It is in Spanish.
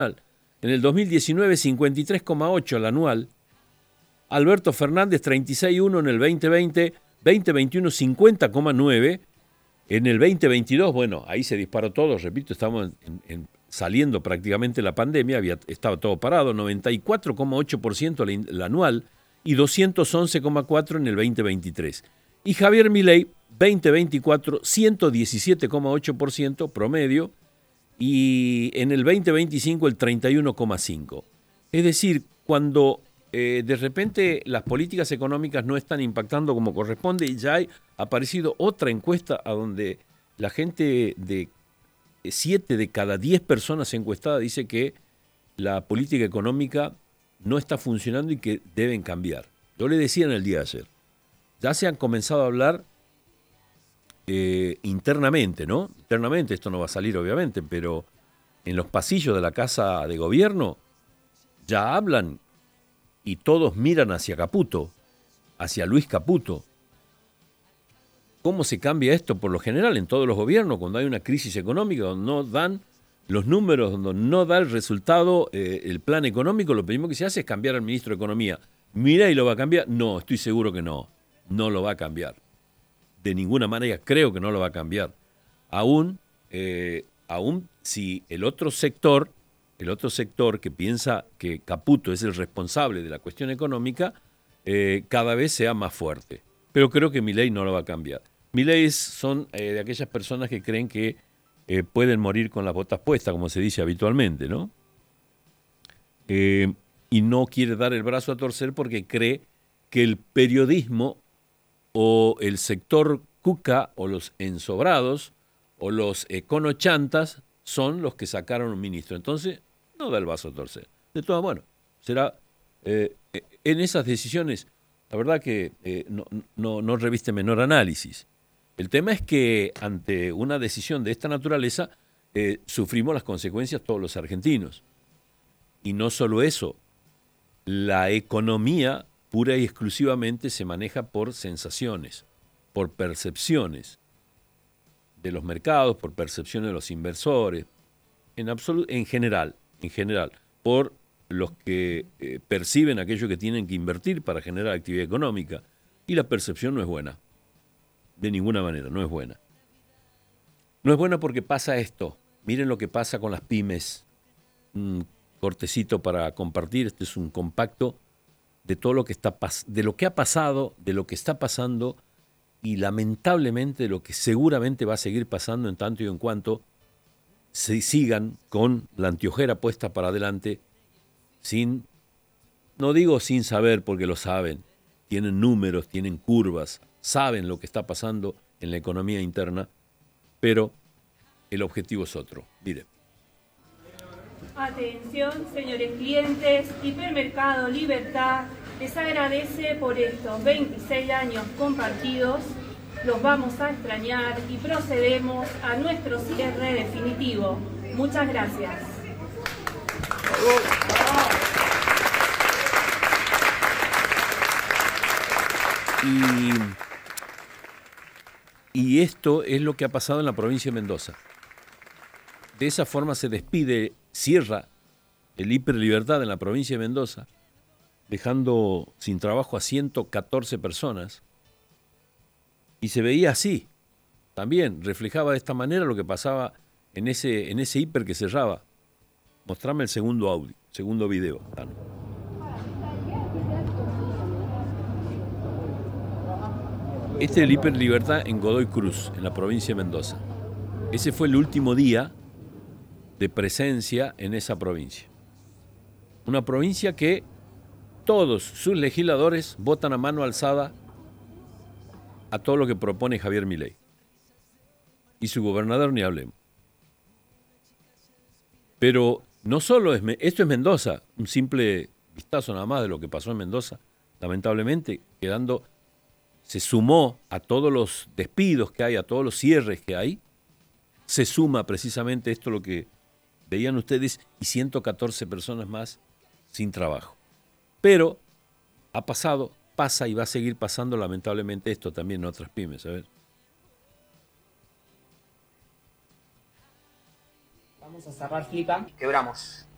En el 2019, 53,8 al anual. Alberto Fernández, 36,1 en el 2020. 2021, 50,9. En el 2022, bueno, ahí se disparó todo, repito, estamos saliendo prácticamente la pandemia, estaba todo parado, 94,8% el anual y 211,4 en el 2023. Y Javier Milei, 2024, 117,8% promedio y en el 2025 el 31,5. Es decir, cuando de repente las políticas económicas no están impactando como corresponde, ya ha aparecido otra encuesta a donde la gente de 7 de cada 10 personas encuestadas dice que la política económica no está funcionando y que deben cambiar. Yo le decía en el día de ayer, ya se han comenzado a hablar internamente, ¿no? Internamente, esto no va a salir obviamente, pero en los pasillos de la Casa de Gobierno ya hablan y todos miran hacia Caputo, hacia Luis Caputo. ¿Cómo se cambia esto? Por lo general, en todos los gobiernos, cuando hay una crisis económica, donde no dan los números, donde no da el resultado, el plan económico, lo primero que se hace es cambiar al ministro de Economía. ¿Milei lo va a cambiar? No, estoy seguro que no. No lo va a cambiar. De ninguna manera creo que no lo va a cambiar. Aún si el otro sector que piensa que Caputo es el responsable de la cuestión económica, cada vez sea más fuerte. Pero creo que Milei no lo va a cambiar. Milei son de aquellas personas que creen que pueden morir con las botas puestas, como se dice habitualmente, ¿no? Y no quiere dar el brazo a torcer porque cree que el periodismo o el sector cuca o los ensobrados o los econochantas son los que sacaron un ministro. Entonces, no da el brazo a torcer. De todas, bueno, será en esas decisiones, la verdad que no reviste menor análisis. El tema es que ante una decisión de esta naturaleza sufrimos las consecuencias todos los argentinos. Y no solo eso, la economía pura y exclusivamente se maneja por sensaciones, por percepciones de los mercados, por percepciones de los inversores, en general, por los que perciben aquello que tienen que invertir para generar actividad económica. Y la percepción no es buena. De ninguna manera, no es buena. No es buena porque pasa esto. Miren lo que pasa con las pymes. Un cortecito para compartir. Este es un compacto de todo lo que de lo que ha pasado, de lo que está pasando y lamentablemente de lo que seguramente va a seguir pasando en tanto y en cuanto se sigan con la anteojera puesta para adelante no digo sin saber porque lo saben, tienen números, tienen curvas, saben lo que está pasando en la economía interna, pero el objetivo es otro. Miren. Atención, señores clientes, Hipermercado Libertad les agradece por estos 26 años compartidos. Los vamos a extrañar y procedemos a nuestro cierre definitivo. Muchas gracias. Y esto es lo que ha pasado en la provincia de Mendoza. De esa forma se cierra el Hiperlibertad en la provincia de Mendoza, dejando sin trabajo a 114 personas. Y se veía así, también reflejaba de esta manera lo que pasaba en ese hiper que cerraba. Mostrame el segundo video, Tano. Este es el Hiperlibertad en Godoy Cruz, en la provincia de Mendoza. Ese fue el último día de presencia en esa provincia. Una provincia que todos sus legisladores votan a mano alzada a todo lo que propone Javier Milei. Y su gobernador ni hablemos. Pero no solo esto es Mendoza, un simple vistazo nada más de lo que pasó en Mendoza, lamentablemente se sumó a todos los despidos que hay, a todos los cierres que hay, se suma precisamente esto lo que veían ustedes y 114 personas más sin trabajo. Pero pasa y va a seguir pasando lamentablemente esto también en otras pymes. A ver. Vamos a cerrar, Flipa. Quebramos.